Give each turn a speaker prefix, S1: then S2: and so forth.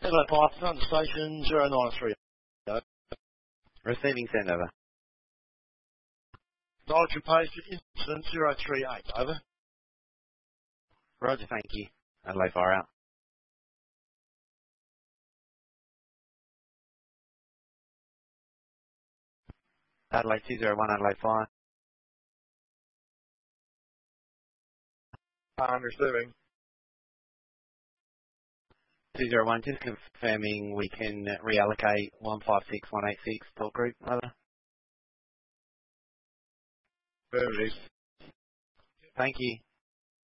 S1: Hello, Python, station 093.
S2: Receiving send over.
S1: Nitrogen page incident 038, over.
S2: Roger, thank you. Adelaide fire out. Adelaide 201, Adelaide fire.
S3: Receiving.
S2: 201, just confirming we can reallocate 156186 talk group, over.
S3: Affirmative.
S2: Thank you.